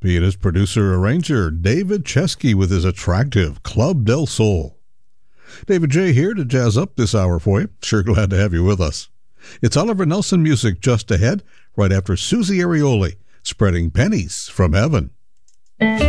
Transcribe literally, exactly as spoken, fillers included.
Pianist, producer, arranger David Chesky with his attractive Club del Sol. David J. here to jazz up this hour for you. Sure glad to have you with us. It's Oliver Nelson music just ahead, right after Susie Arioli, Spreading Pennies from Heaven.